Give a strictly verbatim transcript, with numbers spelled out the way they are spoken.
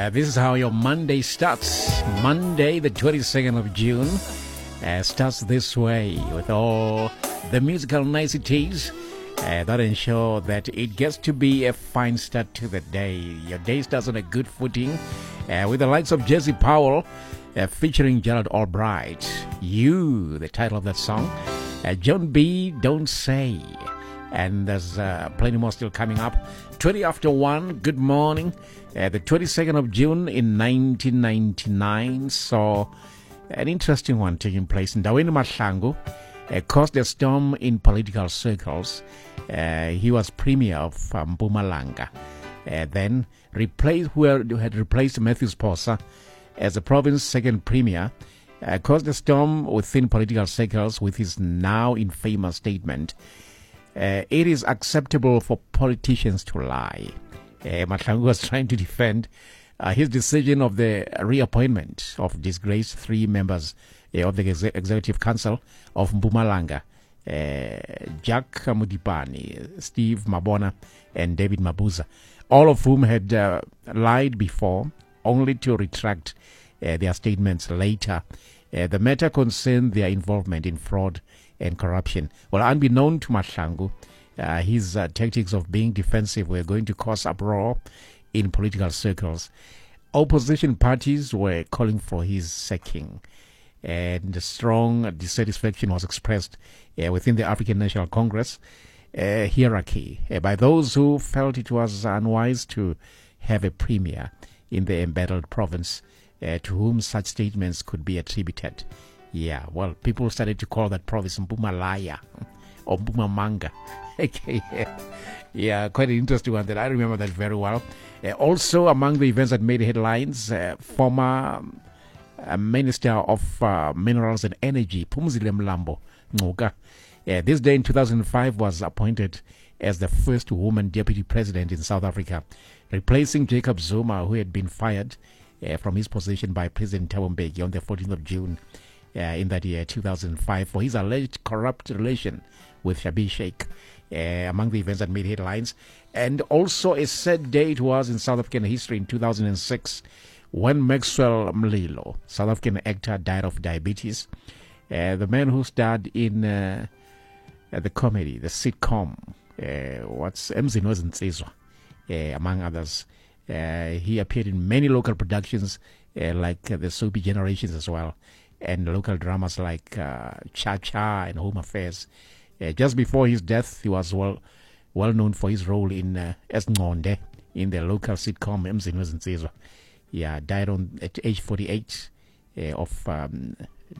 Uh, this is how your Monday starts. Monday, the twenty-second of June, uh, starts this way with all the musical niceties uh, that ensure that it gets to be a fine start to the day. Your day starts on a good footing uh, with the likes of Jesse Powell uh, featuring Gerald Albright. You, the title of that song. Uh, John B, Don't Say. And there's uh, plenty more still coming up. twenty after one, good morning. Uh, the twenty-second of June in nineteen ninety-nine saw an interesting one taking place in Ndaweni Mahlangu. Uh, caused a storm in political circles. Uh, he was premier of um, Mpumalanga. Uh, then replaced, who had replaced Matthew Sposa as the province's second premier. Uh, caused a storm within political circles with his now infamous statement. Uh, it is acceptable for politicians to lie. Uh, Mahlangu was trying to defend uh, his decision of the reappointment of disgraced three members uh, of the ex- Executive Council of Mpumalanga, uh, Jack Mudipani, Steve Mabona, and David Mabuza, all of whom had uh, lied before, only to retract uh, their statements later. Uh, the matter concerned their involvement in fraud and corruption. Well, unbeknown to Mahlangu, uh, his uh, tactics of being defensive were going to cause uproar in political circles. Opposition parties were calling for his sacking, and strong dissatisfaction was expressed uh, within the African National Congress uh, hierarchy uh, by those who felt it was unwise to have a premier in the embattled province uh, to whom such statements could be attributed. Yeah, well, people started to call that province Mpumalaya or Mpumamanga. Okay, yeah, quite an interesting one that I remember that very well. Uh, also, among the events that made headlines, uh, former uh, Minister of uh, Minerals and Energy, Phumzile Mlambo Ngcuka, uh, this day in two thousand five was appointed as the first woman deputy president in South Africa, replacing Jacob Zuma, who had been fired uh, from his position by President Thabo Mbeki on the fourteenth of June. Uh, in that year, two thousand five, for his alleged corrupt relation with Schabir Shaik, uh, among the events that made headlines. And also a sad day it was in South African history in two thousand six, when Maxwell Mlilo, South African actor, died of diabetes. Uh, the man who starred in uh, the comedy, the sitcom, uh, what's Emzini Wezinsizwa, uh, among others. Uh, he appeared in many local productions, uh, like uh, the Soapy Generations as well, and local dramas like uh, Cha Cha and Home Affairs. Uh, just before his death, he was well well known for his role in uh, as Ngonde in the local sitcom Emzini Wezinsizwa. Yeah, died on at age forty-eight uh, of um,